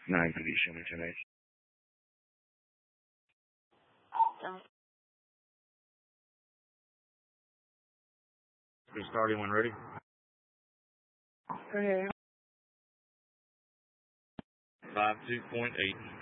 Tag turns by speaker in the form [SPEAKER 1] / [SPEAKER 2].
[SPEAKER 1] 9 PD, show me 10-8. We're starting when ready.
[SPEAKER 2] Okay.
[SPEAKER 1] 52.8.